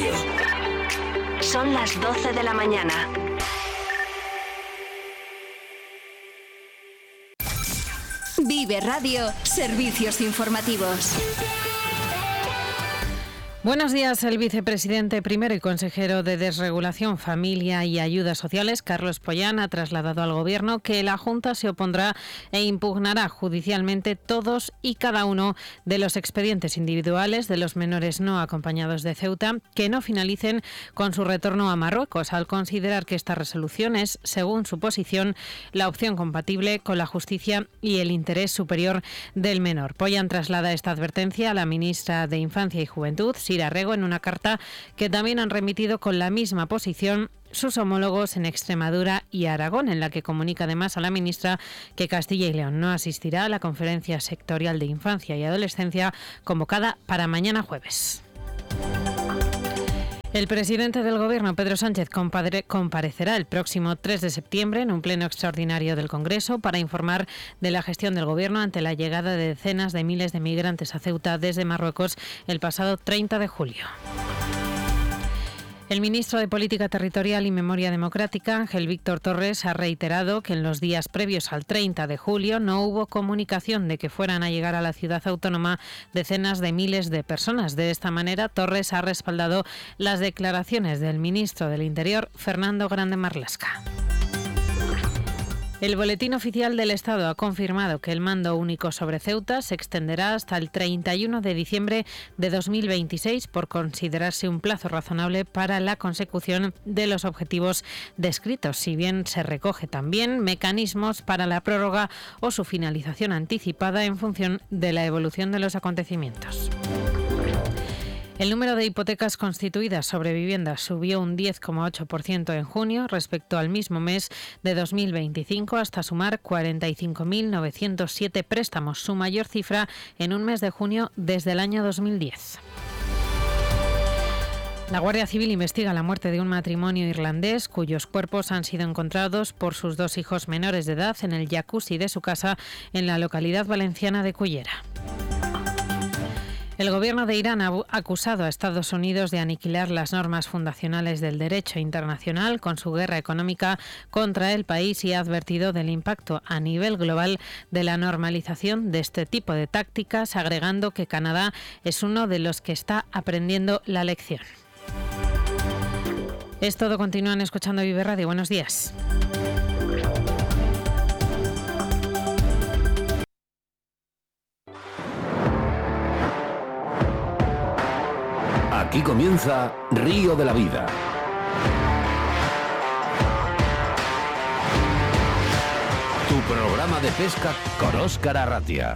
Radio. Son las 12 de la mañana. Vive Radio, servicios informativos. Buenos días. El vicepresidente primero y consejero de Desregulación, Familia y Ayudas Sociales, Carlos Pollán, ha trasladado al Gobierno que la Junta se opondrá e impugnará judicialmente todos y cada uno de los expedientes individuales de los menores no acompañados de Ceuta que no finalicen con su retorno a Marruecos, al considerar que esta resolución es, según su posición, la opción compatible con la justicia y el interés superior del menor. Pollán traslada esta advertencia a la ministra de Infancia y Juventud, Sira Rego, en una carta que también han remitido con la misma posición sus homólogos en Extremadura y Aragón, en la que comunica además a la ministra que Castilla y León no asistirá a la conferencia sectorial de infancia y adolescencia convocada para mañana jueves. El presidente del Gobierno, Pedro Sánchez, comparecerá el próximo 3 de septiembre en un pleno extraordinario del Congreso para informar de la gestión del Gobierno ante la llegada de decenas de miles de migrantes a Ceuta desde Marruecos el pasado 30 de julio. El ministro de Política Territorial y Memoria Democrática, Ángel Víctor Torres, ha reiterado que en los días previos al 30 de julio no hubo comunicación de que fueran a llegar a la ciudad autónoma decenas de miles de personas. De esta manera, Torres ha respaldado las declaraciones del ministro del Interior, Fernando Grande Marlaska. El Boletín Oficial del Estado ha confirmado que el mando único sobre Ceuta se extenderá hasta el 31 de diciembre de 2026 por considerarse un plazo razonable para la consecución de los objetivos descritos, si bien se recoge también mecanismos para la prórroga o su finalización anticipada en función de la evolución de los acontecimientos. El número de hipotecas constituidas sobre viviendas subió un 10,8% en junio respecto al mismo mes de 2025 hasta sumar 45.907 préstamos, su mayor cifra en un mes de junio desde el año 2010. La Guardia Civil investiga la muerte de un matrimonio irlandés cuyos cuerpos han sido encontrados por sus dos hijos menores de edad en el jacuzzi de su casa en la localidad valenciana de Cullera. El gobierno de Irán ha acusado a Estados Unidos de aniquilar las normas fundacionales del derecho internacional con su guerra económica contra el país y ha advertido del impacto a nivel global de la normalización de este tipo de tácticas, agregando que Canadá es uno de los que está aprendiendo la lección. Es todo. Continúan escuchando Vive Radio. Buenos días. Aquí comienza Río de la Vida. Tu programa de pesca con Óscar Arratia.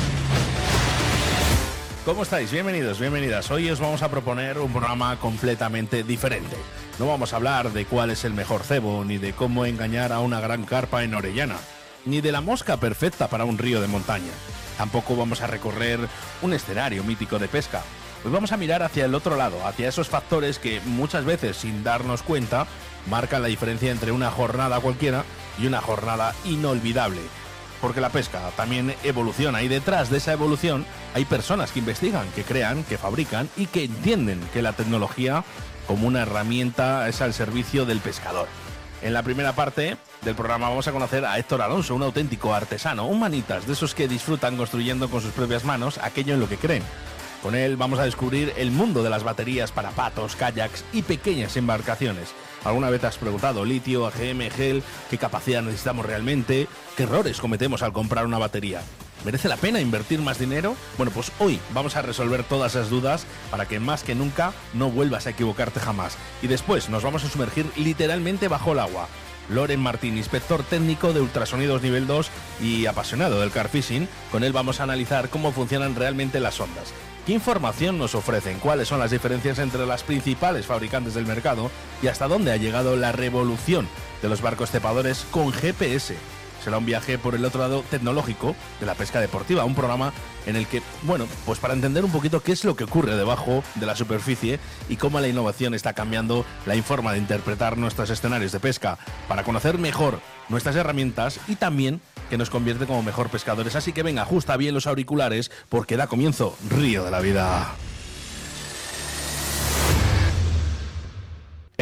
¿Cómo estáis? Bienvenidos, bienvenidas. Hoy os vamos a proponer un programa completamente diferente. No vamos a hablar de cuál es el mejor cebo, ni de cómo engañar a una gran carpa en Orellana, ni de la mosca perfecta para un río de montaña. Tampoco vamos a recorrer un escenario mítico de pesca. Hoy vamos a mirar hacia el otro lado, hacia esos factores que muchas veces, sin darnos cuenta, marcan la diferencia entre una jornada cualquiera y una jornada inolvidable. Porque la pesca también evoluciona y detrás de esa evolución hay personas que investigan, que crean, que fabrican y que entienden que la tecnología como una herramienta es al servicio del pescador. En la primera parte del programa vamos a conocer a Héctor Alonso, un auténtico artesano, un manitas, de esos que disfrutan construyendo con sus propias manos aquello en lo que creen. Con él vamos a descubrir el mundo de las baterías para patos, kayaks y pequeñas embarcaciones. ¿Alguna vez te has preguntado, litio, AGM, gel, qué capacidad necesitamos realmente? ¿Qué errores cometemos al comprar una batería? ¿Merece la pena invertir más dinero? Bueno, pues hoy vamos a resolver todas esas dudas para que más que nunca no vuelvas a equivocarte jamás. Y después nos vamos a sumergir literalmente bajo el agua. Loren Martín, inspector técnico de ultrasonidos nivel 2 y apasionado del car fishing, con él vamos a analizar cómo funcionan realmente las ondas. ¿Qué información nos ofrecen? ¿Cuáles son las diferencias entre las principales fabricantes del mercado? ¿Y hasta dónde ha llegado la revolución de los barcos cepadores con GPS? Será un viaje por el otro lado tecnológico de la pesca deportiva, un programa en el que, bueno, pues para entender un poquito qué es lo que ocurre debajo de la superficie y cómo la innovación está cambiando la forma de interpretar nuestros escenarios de pesca, para conocer mejor nuestras herramientas y también que nos convierte como mejor pescadores. Así que venga, ajusta bien los auriculares porque da comienzo Río de la Vida.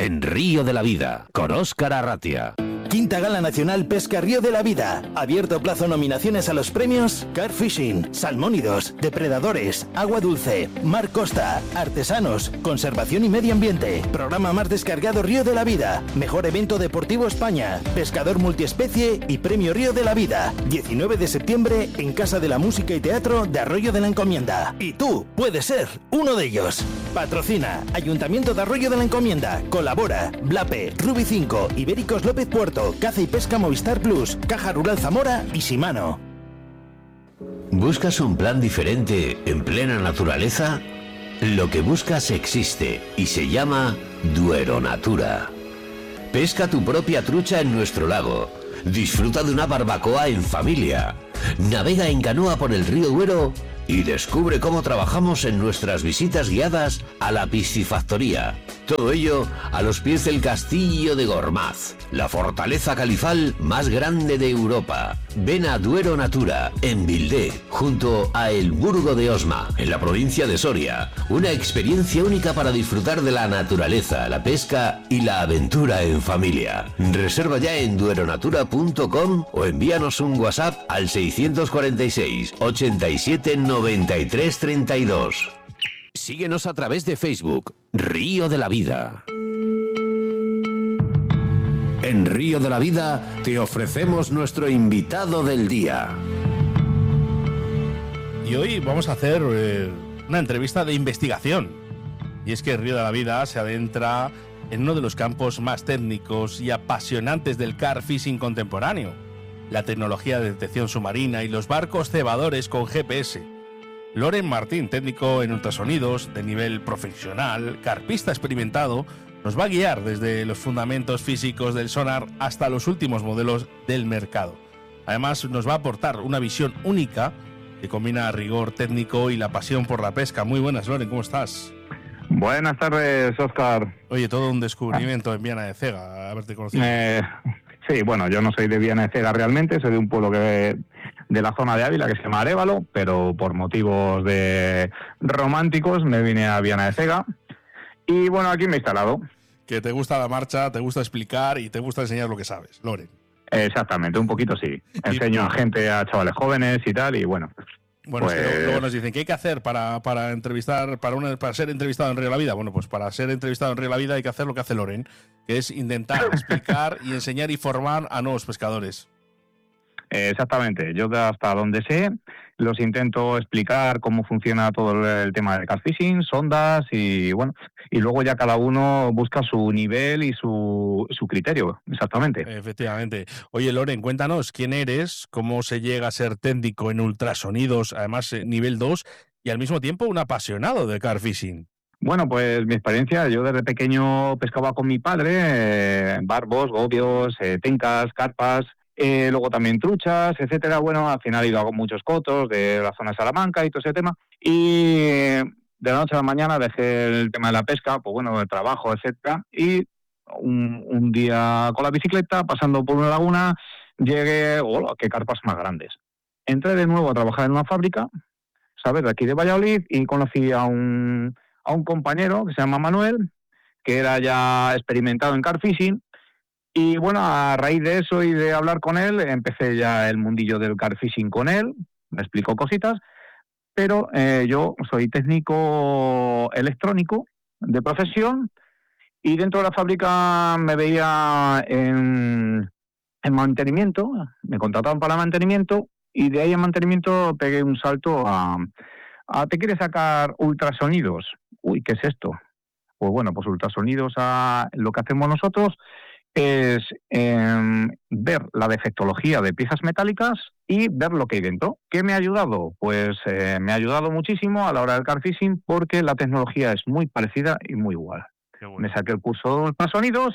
en Río de la Vida, con Óscar Arratia. Quinta Gala Nacional Pesca Río de la Vida. Abierto plazo nominaciones a los premios Car Fishing, Salmónidos, Depredadores, Agua Dulce, Mar Costa, Artesanos, Conservación y Medio Ambiente. Programa más descargado Río de la Vida. Mejor evento deportivo España. Pescador multiespecie y Premio Río de la Vida. 19 de septiembre en Casa de la Música y Teatro de Arroyo de la Encomienda. Y tú puedes ser uno de ellos. Patrocina Ayuntamiento de Arroyo de la Encomienda. Colabora Blape, Rubi 5, Ibéricos López Puerto, Caza y Pesca Movistar Plus, Caja Rural Zamora y Shimano. ¿Buscas un plan diferente en plena naturaleza? Lo que buscas existe y se llama Duero Natura. Pesca tu propia trucha en nuestro lago. Disfruta de una barbacoa en familia. Navega en canoa por el río Duero y descubre cómo trabajamos en nuestras visitas guiadas a la piscifactoría. Todo ello a los pies del Castillo de Gormaz, la fortaleza califal más grande de Europa. Ven a Duero Natura, en Vildé, junto a El Burgo de Osma, en la provincia de Soria. Una experiencia única para disfrutar de la naturaleza, la pesca y la aventura en familia. Reserva ya en dueronatura.com o envíanos un WhatsApp al 646 87 93 32. Síguenos a través de Facebook, Río de la Vida. En Río de la Vida te ofrecemos nuestro invitado del día. Y hoy vamos a hacer una entrevista de investigación. Y es que Río de la Vida se adentra en uno de los campos más técnicos y apasionantes del car fishing contemporáneo: la tecnología de detección submarina y los barcos cebadores con GPS. Loren Martín, técnico en ultrasonidos de nivel profesional, carpista experimentado, nos va a guiar desde los fundamentos físicos del sonar hasta los últimos modelos del mercado. Además, nos va a aportar una visión única que combina rigor técnico y la pasión por la pesca. Muy buenas, Loren, ¿cómo estás? Buenas tardes, Óscar. Oye, todo un descubrimiento en Viana de Cega, haberte conocido. Sí, bueno, yo no soy de Viana de Cega realmente, soy de un pueblo de la zona de Ávila que se llama Arévalo, pero por motivos románticos me vine a Viana de Cega y bueno, aquí me he instalado. Que te gusta la marcha, te gusta explicar y te gusta enseñar lo que sabes, Loren. Exactamente, un poquito sí. Enseño a gente, a chavales jóvenes y tal, y bueno. Bueno, pues... es que luego nos dicen, ¿qué hay que hacer para entrevistar, para ser entrevistado en Río de la Vida? Bueno, pues para ser entrevistado en Río de la Vida hay que hacer lo que hace Loren, que es intentar explicar y enseñar y formar a nuevos pescadores. Exactamente, yo hasta donde sé los intento explicar cómo funciona todo el tema del car fishing, sondas y bueno, y luego ya cada uno busca su nivel y su criterio, exactamente. Efectivamente. Oye, Loren, cuéntanos quién eres, cómo se llega a ser técnico en ultrasonidos, además nivel 2, y al mismo tiempo un apasionado de car fishing. Bueno, pues mi experiencia, yo desde pequeño pescaba con mi padre, barbos, gobios, tencas, carpas, luego también truchas, etcétera. Bueno, al final he ido a muchos cotos de la zona de Salamanca y todo ese tema. Y de la noche a la mañana dejé el tema de la pesca, pues bueno, el trabajo, etcétera. Y un día con la bicicleta, pasando por una laguna, llegué, ¡hola, qué carpas más grandes! Entré de nuevo a trabajar en una fábrica, ¿sabes?, de aquí de Valladolid, y conocí a un compañero que se llama Manuel, que era ya experimentado en car fishing. Y bueno, a raíz de eso y de hablar con él, empecé ya el mundillo del car fishing con él, me explicó cositas, pero yo soy técnico electrónico de profesión y dentro de la fábrica me veía en mantenimiento, me contrataban para mantenimiento y de ahí en mantenimiento pegué un salto a ¿te quieres sacar ultrasonidos? Uy, ¿qué es esto? Pues bueno, pues ultrasonidos, lo que hacemos nosotros es ver la defectología de piezas metálicas y ver lo que hay dentro. ¿Qué me ha ayudado? Pues me ha ayudado muchísimo a la hora del car fishing porque la tecnología es muy parecida y muy igual. Bueno. Me saqué el curso de ultrasonidos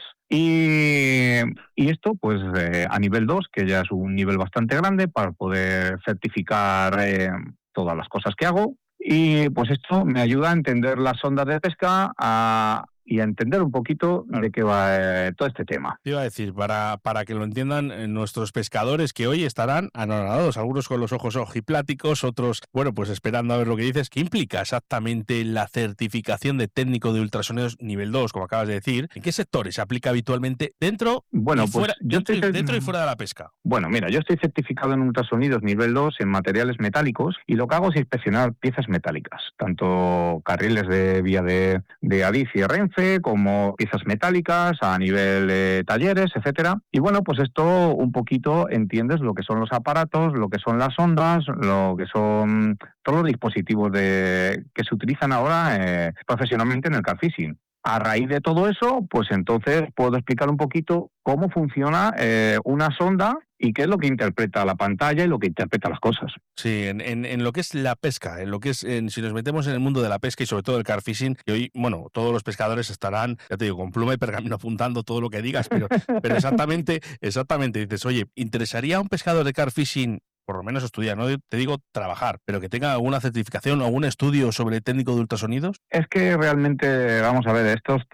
y esto pues a nivel 2, que ya es un nivel bastante grande para poder certificar todas las cosas que hago. Y pues esto me ayuda a entender las ondas de pesca, a y a entender un poquito de qué va todo este tema. Te iba a decir, para que lo entiendan nuestros pescadores que hoy estarán anonadados, algunos con los ojos ojipláticos, otros, bueno, pues esperando a ver lo que dices. ¿Qué implica exactamente la certificación de técnico de ultrasonidos nivel 2, como acabas de decir? ¿En qué sectores se aplica habitualmente dentro, Bueno, y fuera, pues dentro y fuera de la pesca? Bueno, mira, yo estoy certificado en ultrasonidos nivel 2 en materiales metálicos y lo que hago es inspeccionar piezas metálicas, tanto carriles de vía de Adif y Renfe como piezas metálicas a nivel de talleres, etcétera. Y bueno, pues esto un poquito entiendes lo que son los aparatos, lo que son las ondas, lo que son todos los dispositivos que se utilizan ahora profesionalmente en el carfishing. A raíz de todo eso, pues entonces puedo explicar un poquito cómo funciona una sonda y qué es lo que interpreta la pantalla y lo que interpreta las cosas. Sí, en lo que es la pesca, en lo que es, si nos metemos en el mundo de la pesca y sobre todo el carfishing, que hoy, bueno, todos los pescadores estarán, ya te digo, con pluma y pergamino apuntando todo lo que digas, pero exactamente, dices, oye, ¿interesaría a un pescador de carfishing por lo menos estudiar, no te digo trabajar, pero que tenga alguna certificación o algún estudio sobre técnico de ultrasonidos? Es que realmente, vamos a ver, estos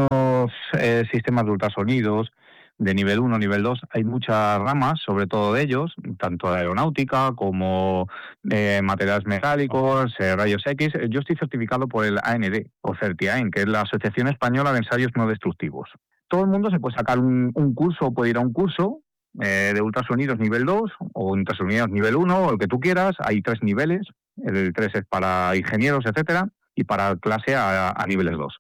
sistemas de ultrasonidos de nivel 1, nivel 2, hay muchas ramas, sobre todo de ellos, tanto de aeronáutica como materiales metálicos, rayos X. Yo estoy certificado por el AND, o CERTIAEN, que es la Asociación Española de Ensayos No Destructivos. Todo el mundo se puede sacar un curso o puede ir a un curso de ultrasonidos nivel 2 o ultrasonidos nivel 1, o el que tú quieras. Hay 3 niveles, el 3 es para ingenieros, etcétera, y para clase a niveles 2.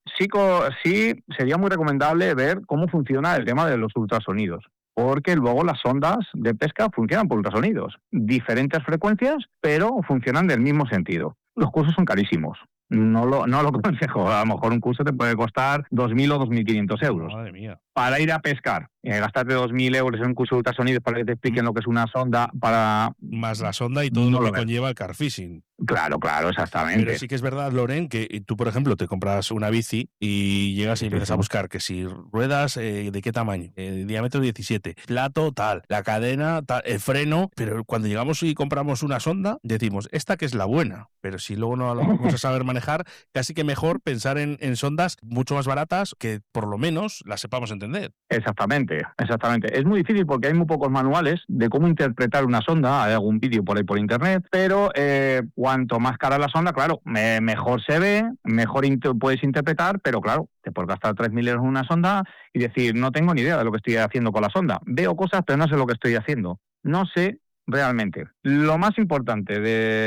Sí sería muy recomendable ver cómo funciona el tema de los ultrasonidos, porque luego las sondas de pesca funcionan por ultrasonidos, diferentes frecuencias, pero funcionan del mismo sentido. Los cursos son carísimos. No lo aconsejo. A lo mejor un curso te puede costar 2.000 o 2.500 euros. Madre mía. Para ir a pescar, gastarte 2.000 euros en un curso de ultrasonidos para que te expliquen lo que es una sonda para... Más la sonda y todo lo que conlleva el carfishing. Claro, exactamente. Pero sí que es verdad, Loren, que tú, por ejemplo, te compras una bici y llegas y empiezas a buscar que si ruedas, ¿de qué tamaño? Diámetro 17, plato tal, la cadena tal, el freno, pero cuando llegamos y compramos una sonda, decimos, esta que es la buena, pero si luego no la vamos a saber manejar, casi que mejor pensar en sondas mucho más baratas que por lo menos las sepamos entender. Exactamente. Es muy difícil porque hay muy pocos manuales de cómo interpretar una sonda. Hay algún vídeo por ahí por internet, pero cuanto más cara la sonda, claro, mejor se ve, mejor puedes interpretar, pero claro, te puedes gastar 3.000 euros en una sonda y decir, no tengo ni idea de lo que estoy haciendo con la sonda. Veo cosas, pero no sé lo que estoy haciendo. No sé realmente. Lo más importante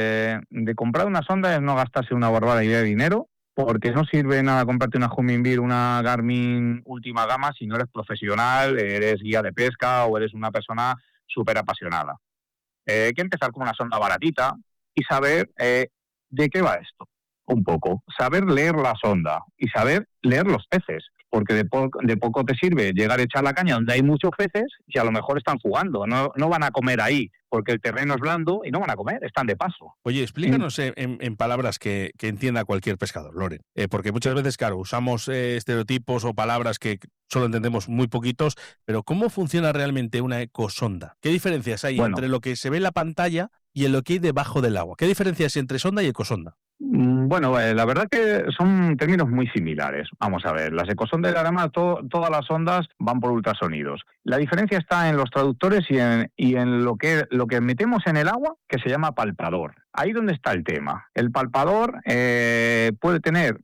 de comprar una sonda es no gastarse una barbaridad de dinero, porque no sirve nada comprarte una Humminbird, una Garmin última gama si no eres profesional, eres guía de pesca o eres una persona súper apasionada. Hay que empezar con una sonda baratita y saber de qué va esto, un poco. Saber leer la sonda y saber leer los peces, porque de poco te sirve llegar a echar la caña donde hay muchos peces y a lo mejor están jugando, no van a comer ahí, porque el terreno es blando y no van a comer, están de paso. Oye, explícanos en palabras que entienda cualquier pescador, Loren, porque muchas veces, claro, usamos estereotipos o palabras que solo entendemos muy poquitos, pero ¿cómo funciona realmente una ecosonda? ¿Qué diferencias hay entre lo que se ve en la pantalla y en lo que hay debajo del agua? ¿Qué diferencias hay entre sonda y ecosonda? Bueno, la verdad que son términos muy similares. Vamos a ver, las ecosondas, además, todas las ondas van por ultrasonidos. La diferencia está en los traductores y en lo que metemos en el agua, que se llama palpador. Ahí donde está el tema. El palpador puede tener,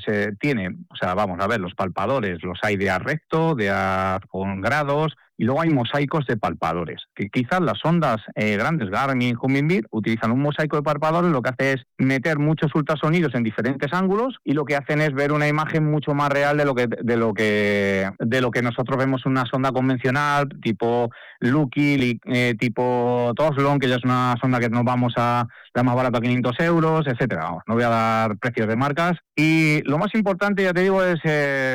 vamos a ver, los palpadores los hay de ar recto, de ar con grados, y luego hay mosaicos de palpadores, que quizás las sondas grandes, Garmin, Humminbird, utilizan un mosaico de palpadores, lo que hace es meter muchos ultrasonidos en diferentes ángulos y lo que hacen es ver una imagen mucho más real de lo que nosotros vemos en una sonda convencional, tipo Lucky, tipo Toslon, que ya es una sonda que nos vamos a la más barata, 500 euros, etcétera. No voy a dar precios de marcas. Y lo más importante, ya te digo, es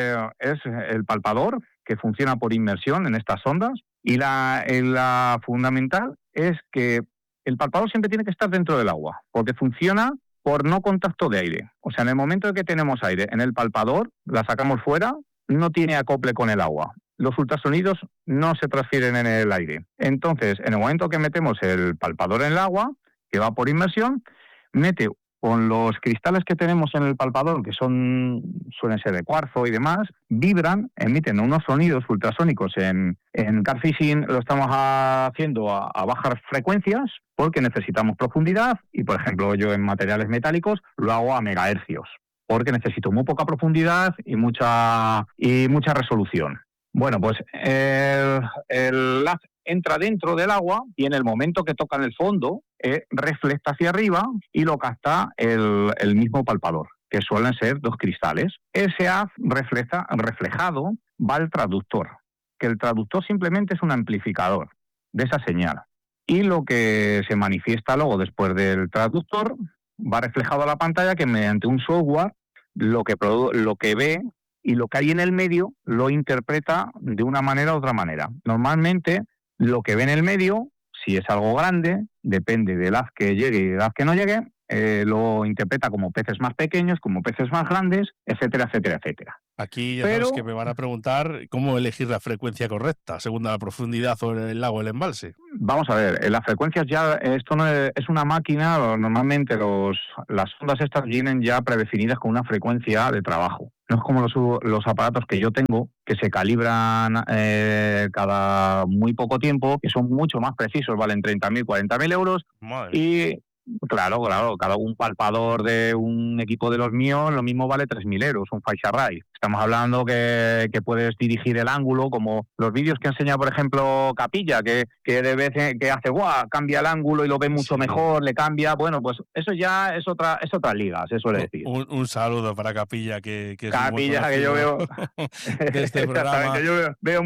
el palpador, que funciona por inmersión en estas sondas, y la fundamental es que el palpador siempre tiene que estar dentro del agua, porque funciona por no contacto de aire. O sea, en el momento en que tenemos aire en el palpador, la sacamos fuera, no tiene acople con el agua. Los ultrasonidos no se transfieren en el aire. Entonces, en el momento que metemos el palpador en el agua, que va por inmersión, mete con los cristales que tenemos en el palpador, que suelen ser de cuarzo y demás, vibran, emiten unos sonidos ultrasónicos. En Car Fishing lo estamos haciendo a bajas frecuencias porque necesitamos profundidad y, por ejemplo, yo en materiales metálicos lo hago a megahercios porque necesito muy poca profundidad y mucha resolución. Bueno, pues el haz entra dentro del agua y en el momento que toca en el fondo refleja hacia arriba y lo capta el mismo palpador, que suelen ser 2 cristales. Ese haz reflejado va al traductor, que el traductor simplemente es un amplificador de esa señal. Y lo que se manifiesta luego después del traductor va reflejado a la pantalla, que mediante un software lo que ve y lo que hay en el medio lo interpreta de una manera u otra manera. Normalmente lo que ve en el medio, si es algo grande, depende del haz que llegue y del haz que no llegue, lo interpreta como peces más pequeños, como peces más grandes, etcétera, etcétera, etcétera. Aquí ya sabes que me van a preguntar cómo elegir la frecuencia correcta, según la profundidad o el lago o el embalse. Vamos a ver, las frecuencias ya, esto no es una máquina, normalmente las ondas estas vienen ya predefinidas con una frecuencia de trabajo. No es como los aparatos que yo tengo, que se calibran cada muy poco tiempo, que son mucho más precisos, valen 30.000, 40.000 euros. Madre. Y claro, cada un palpador de un equipo de los míos, lo mismo vale 3.000 euros, un Fisher-Rite. Estamos hablando que puedes dirigir el ángulo, como los vídeos que enseña, por ejemplo, Capilla, que de vez que hace, cambia el ángulo y lo ve mucho mejor, le cambia. Bueno, pues eso ya es otra liga, se suele decir. Un saludo para Capilla, que Capilla, que yo veo de este programa. Yo veo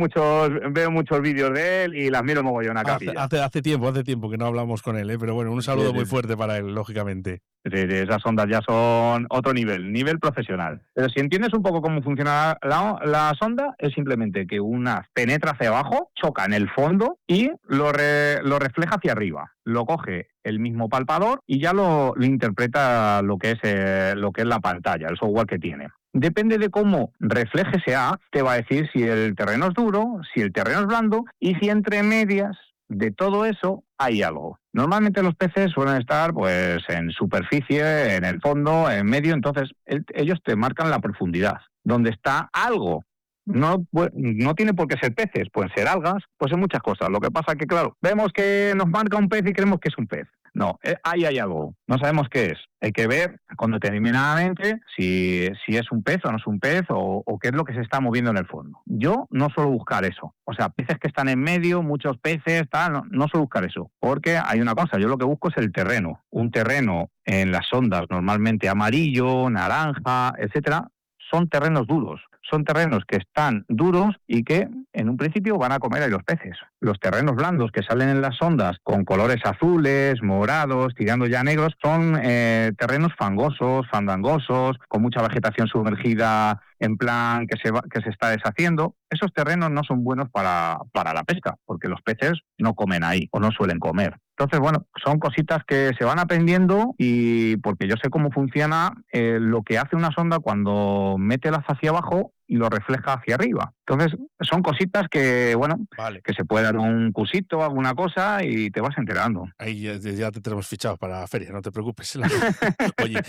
muchos vídeos de él y las miro mogollón a Capilla. Hace tiempo que no hablamos con él, pero bueno, un saludo muy fuerte para él, lógicamente. Esas ondas ya son otro nivel profesional. Pero si entiendes un poco cómo funciona la sonda, es simplemente que una penetra hacia abajo, choca en el fondo y lo refleja hacia arriba. Lo coge el mismo palpador y ya lo interpreta lo que es la pantalla, el software que tiene. Depende de cómo refleje ese haz, te va a decir si el terreno es duro, si el terreno es blando y si entre medias de todo eso hay algo. Normalmente los peces suelen estar pues en superficie, en el fondo, en medio, entonces ellos te marcan la profundidad, donde está algo. No tiene por qué ser peces, pueden ser algas, pueden ser muchas cosas. Lo que pasa es que, claro, vemos que nos marca un pez y creemos que es un pez. No, ahí hay algo, no sabemos qué es. Hay que ver con determinadamente si es un pez o no es un pez o qué es lo que se está moviendo en el fondo. Yo no suelo buscar eso. O sea, peces que están en medio, muchos peces, no suelo buscar eso. Porque hay una cosa, yo lo que busco es el terreno. Un terreno en las ondas normalmente amarillo, naranja, etcétera, son terrenos duros. Son terrenos que están duros y que en un principio van a comer a los peces. Los terrenos blandos que salen en las ondas con colores azules, morados, tirando ya negros, son terrenos fangosos, fandangosos, con mucha vegetación sumergida en plan que se está deshaciendo. Esos terrenos no son buenos para la pesca, porque los peces no comen ahí o no suelen comer. Entonces, bueno, son cositas que se van aprendiendo y porque yo sé cómo funciona lo que hace una sonda cuando mete el haz hacia abajo y lo refleja hacia arriba. Entonces, son cositas que, bueno, vale, que se puede dar un cursito, alguna cosa y te vas enterando. Ahí ya te tenemos fichados para la feria, no te preocupes. Oye,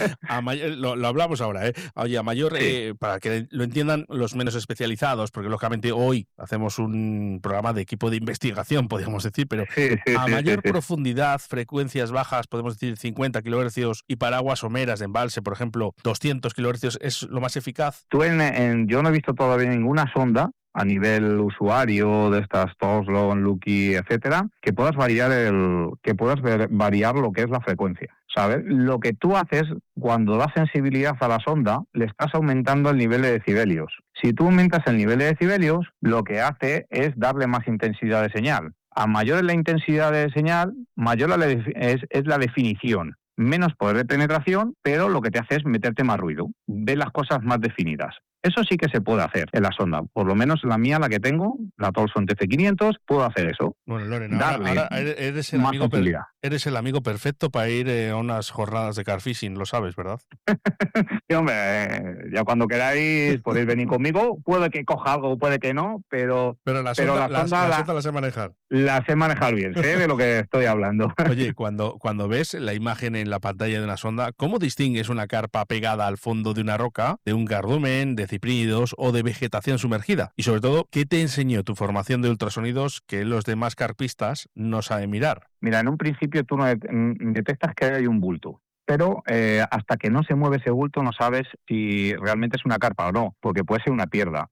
lo hablamos ahora, ¿eh? Oye, a mayor, sí, para que lo entiendan los menos especializados, porque lógicamente hoy hacemos un programa de equipo de investigación, podríamos decir, pero a mayor profundidad, frecuencias bajas, podemos decir 50 kHz y para aguas someras de embalse, por ejemplo, 200 kHz, ¿es lo más eficaz? Yo no he visto todavía ninguna sonda a nivel usuario de estas Toslon, Lucky, etcétera, que puedas variar lo que es la frecuencia, ¿sabes? Lo que tú haces cuando das sensibilidad a la sonda, le estás aumentando el nivel de decibelios. Si tú aumentas el nivel de decibelios, lo que hace es darle más intensidad de señal. A mayor es la intensidad de señal, mayor es la definición. Menos poder de penetración, pero lo que te hace es meterte más ruido. Ves las cosas más definidas. Eso sí que se puede hacer en la sonda. Por lo menos la mía, la que tengo, la Tolson TC500, puedo hacer eso. Bueno, Loren, Darle ahora eres más facilidad. eres el amigo perfecto para ir a unas jornadas de carfishing, lo sabes, ¿verdad? Sí, hombre, ya cuando queráis podéis venir conmigo. Puede que coja algo, puede que no, pero la sonda la sé manejar. La sé manejar bien, sé de lo que estoy hablando. Oye, cuando ves la imagen en la pantalla de una sonda, ¿cómo distingues una carpa pegada al fondo de una roca, de un cardumen, de ciprínidos o de vegetación sumergida? Y sobre todo, ¿qué te enseñó tu formación de ultrasonidos que los demás carpistas no saben mirar? Mira, en un principio tú no detectas que hay un bulto, pero hasta que no se mueve ese bulto no sabes si realmente es una carpa o no, porque puede ser una piedra,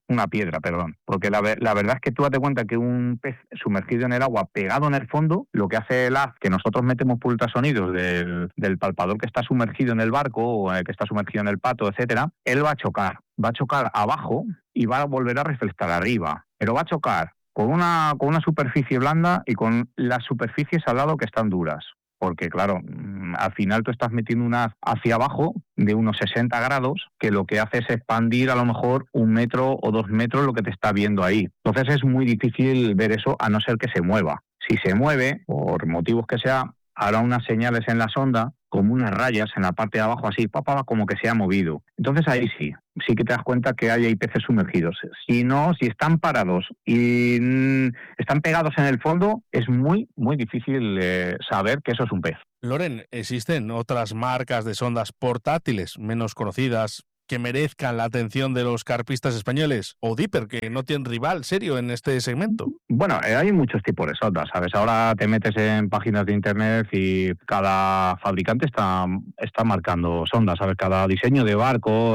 porque la verdad es que tú date cuenta que un pez sumergido en el agua, pegado en el fondo, lo que hace el haz que nosotros metemos por ultrasonidos del palpador que está sumergido en el barco o que está sumergido en el pato, etcétera, él va a chocar abajo y va a volver a reflectar arriba, pero va a chocar con una superficie blanda y con las superficies al lado que están duras. Porque, claro, al final tú estás metiendo un haz hacia abajo de unos 60 grados, que lo que hace es expandir a lo mejor 1 metro o 2 metros lo que te está viendo ahí. Entonces es muy difícil ver eso a no ser que se mueva. Si se mueve, por motivos que sea, hará unas señales en la sonda, como unas rayas en la parte de abajo, así, como que se ha movido. Entonces ahí sí que te das cuenta que hay peces sumergidos. Si no, si están parados y están pegados en el fondo, es muy, muy difícil saber que eso es un pez. Loren, ¿existen otras marcas de sondas portátiles menos conocidas que merezcan la atención de los carpistas españoles? O Dipper, que no tienen rival serio en este segmento. Bueno, hay muchos tipos de sondas, ¿sabes? Ahora te metes en páginas de internet y cada fabricante está marcando sondas, ¿sabes? Cada diseño de barco,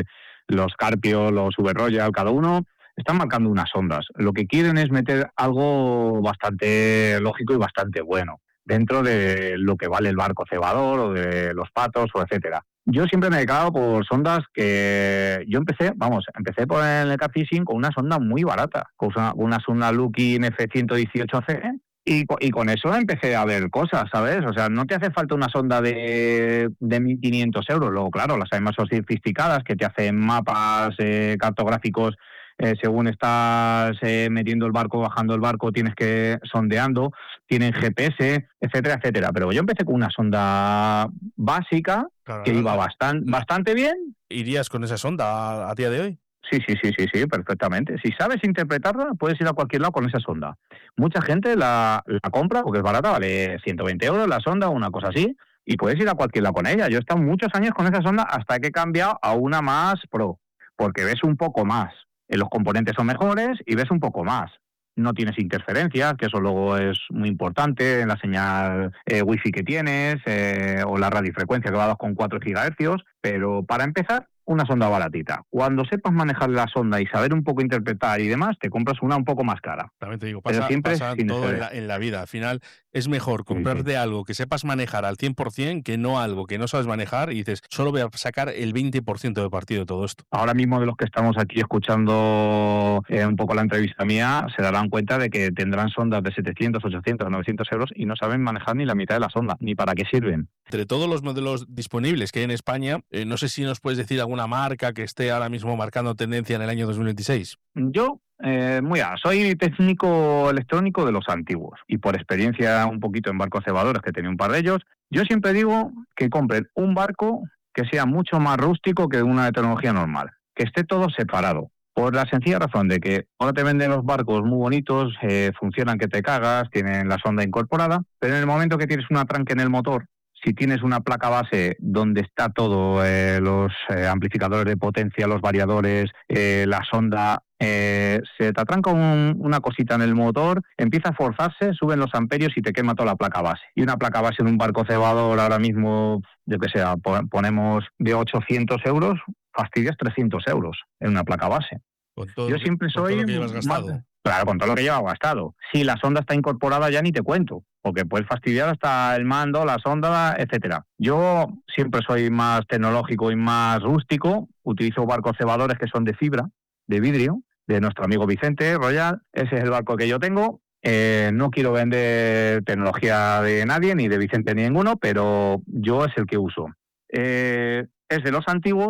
los Carpio, los V-Royal, cada uno están marcando unas sondas. Lo que quieren es meter algo bastante lógico y bastante bueno dentro de lo que vale el barco cebador o de los patos o etcétera. Yo siempre me he dedicado por sondas que... Yo empecé por el carfishing con una sonda muy barata, con una sonda Lukin F118C, y con eso empecé a ver cosas, ¿sabes? O sea, no te hace falta una sonda de 1.500 euros. Luego, claro, las hay más sofisticadas que te hacen mapas cartográficos según estás metiendo el barco, bajando el barco, tienes que sondeando, tienen GPS, etcétera, etcétera. Pero yo empecé con una sonda básica, claro, que iba bastante bien. ¿Irías con esa sonda a día de hoy? Sí, perfectamente. Si sabes interpretarla, puedes ir a cualquier lado con esa sonda. Mucha gente la compra porque es barata, vale 120 euros la sonda o una cosa así, y puedes ir a cualquier lado con ella. Yo he estado muchos años con esa sonda hasta que he cambiado a una más pro, porque ves un poco más. Los componentes son mejores y ves un poco más. No tienes interferencias, que eso luego es muy importante en la señal wifi que tienes o la radiofrecuencia que va a 2,4 GHz, pero para empezar, una sonda baratita. Cuando sepas manejar la sonda y saber un poco interpretar y demás, te compras una un poco más cara. También te digo, pasa todo en la vida. Al final es mejor comprarte algo que sepas manejar al 100% que no algo que no sabes manejar y dices, solo voy a sacar el 20% de partido de todo esto. Ahora mismo de los que estamos aquí escuchando un poco la entrevista mía, se darán cuenta de que tendrán sondas de 700, 800, 900 euros y no saben manejar ni la mitad de la sonda, ni para qué sirven. Entre todos los modelos disponibles que hay en España, no sé si nos puedes decir alguna marca que esté ahora mismo marcando tendencia en el año 2026. Yo, soy técnico electrónico de los antiguos y por experiencia un poquito en barcos cebadores, que tenía un par de ellos, yo siempre digo que compren un barco que sea mucho más rústico que una de tecnología normal, que esté todo separado. Por la sencilla razón de que ahora te venden los barcos muy bonitos, funcionan que te cagas, tienen la sonda incorporada, pero en el momento que tienes un atranque en el motor, si tienes una placa base donde está todo, los amplificadores de potencia, los variadores, la sonda, se te atranca una cosita en el motor, empieza a forzarse, suben los amperios y te quema toda la placa base. Y una placa base en un barco cebador ahora mismo, yo que sé, ponemos de 800 euros, fastidias 300 euros en una placa base. Yo siempre soy... Con todo lo que llevas gastado. Claro, con todo lo que lleva gastado. Si la sonda está incorporada ya ni te cuento, porque puedes fastidiar hasta el mando, la sonda, etcétera. Yo siempre soy más tecnológico y más rústico, utilizo barcos cebadores que son de fibra, de vidrio, de nuestro amigo Vicente Royal. Ese es el barco que yo tengo. No quiero vender tecnología de nadie, ni de Vicente ni ninguno, pero yo es el que uso. Es de los antiguos,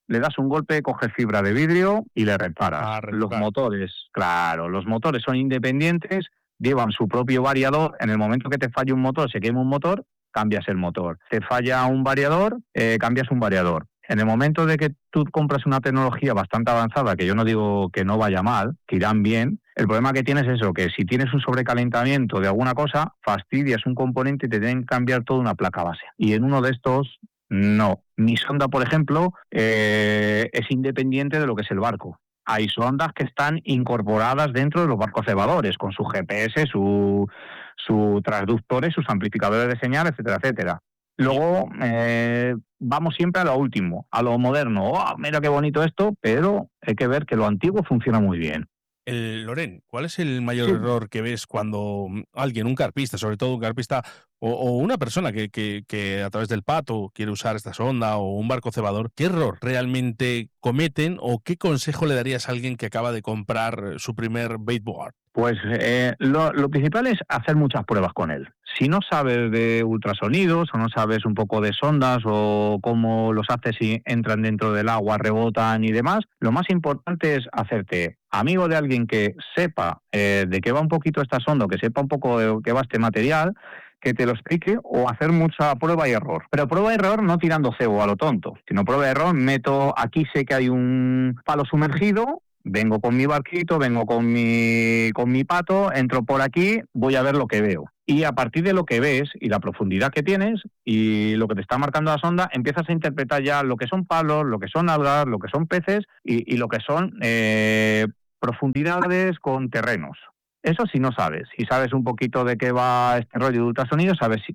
le das un golpe, coges fibra de vidrio y le reparas. Los motores, claro, los motores son independientes, llevan su propio variador. En el momento que te falle un motor, se quema un motor, cambias el motor. Te falla un variador, cambias un variador. En el momento de que tú compras una tecnología bastante avanzada, que yo no digo que no vaya mal, que irán bien, el problema que tienes es eso, que si tienes un sobrecalentamiento de alguna cosa, fastidias un componente y te tienen que cambiar toda una placa base. Y en uno de estos, no. Mi sonda, por ejemplo, es independiente de lo que es el barco. Hay sondas que están incorporadas dentro de los barcos cebadores, con su GPS, sus transductores, sus amplificadores de señal, etcétera, etcétera. Luego vamos siempre a lo último, a lo moderno. ¡Oh, mira qué bonito esto! Pero hay que ver que lo antiguo funciona muy bien. Loren, ¿cuál es el mayor error que ves cuando alguien, un carpista, sobre todo un carpista o una persona que a través del pato quiere usar esta sonda o un barco cebador, qué error realmente cometen o qué consejo le darías a alguien que acaba de comprar su primer baitboard? Pues lo principal es hacer muchas pruebas con él. Si no sabes de ultrasonidos o no sabes un poco de sondas o cómo los haces si entran dentro del agua, rebotan y demás, lo más importante es hacerte amigo de alguien que sepa de qué va un poquito esta sonda, que sepa un poco de qué va este material, que te lo explique, o hacer mucha prueba y error. Pero prueba y error no tirando cebo a lo tonto, sino prueba y error, aquí sé que hay un palo sumergido, vengo con mi barquito, vengo con mi pato, entro por aquí, voy a ver lo que veo. Y a partir de lo que ves y la profundidad que tienes y lo que te está marcando la sonda, empiezas a interpretar ya lo que son palos, lo que son algas, lo que son peces y lo que son profundidades con terrenos. Eso sí no sabes. Si sabes un poquito de qué va este rollo de ultrasonido, sabes